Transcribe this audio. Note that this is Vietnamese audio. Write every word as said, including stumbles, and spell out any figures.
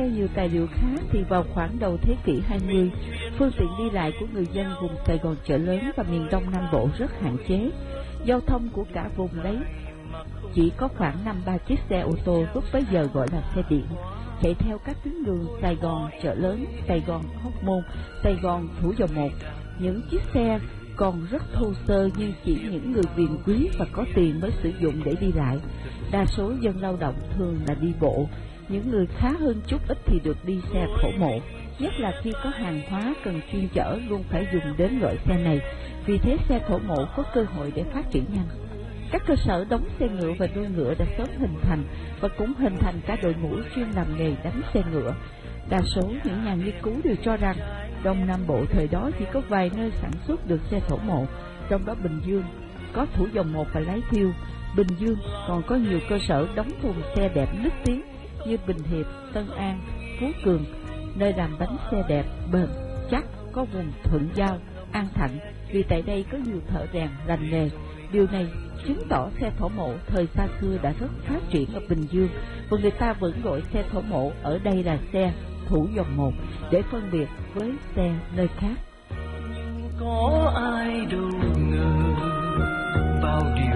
Theo nhiều tài liệu khác thì vào khoảng đầu thế kỷ hai mươi, phương tiện đi lại của người dân vùng Sài Gòn chợ lớn và miền Đông Nam Bộ rất hạn chế. Giao thông của cả vùng đấy chỉ có khoảng năm ba chiếc xe ô tô lúc bấy giờ gọi là xe điện, chạy theo các tuyến đường Sài Gòn chợ lớn, Sài Gòn Hóc Môn, Sài Gòn Thủ Dầu Một. Những chiếc xe còn rất thô sơ nhưng chỉ những người quyền quý và có tiền mới sử dụng để đi lại. Đa số dân lao động thường là đi bộ, những người khá hơn chút ít thì được đi xe thổ mộ, nhất là khi có hàng hóa cần chuyên chở luôn phải dùng đến loại xe này, vì thế xe thổ mộ có cơ hội để phát triển nhanh. Các cơ sở đóng xe ngựa và đua ngựa đã sớm hình thành và cũng hình thành cả đội ngũ chuyên làm nghề đánh xe ngựa. Đa số những nhà nghiên cứu đều cho rằng Đông Nam Bộ thời đó chỉ có vài nơi sản xuất được xe thổ mộ, trong đó Bình Dương có Thủ Dầu Một và Lái Thiêu. Bình Dương còn có nhiều cơ sở đóng thùng xe đẹp nức tiếng như Bình Hiệp, Tân An, Phú Cường, nơi làm bánh xe đẹp, bền, chắc, có vùng Thuận Giao, An Thạnh, vì tại đây có nhiều thợ rèn lành nghề. Điều này chứng tỏ xe thổ mộ thời xa xưa đã rất phát triển ở Bình Dương, và người ta vẫn gọi xe thổ mộ ở đây là xe Thủ Dầu Một để phân biệt với xe nơi khác. Có ai đâu ngờ bao điều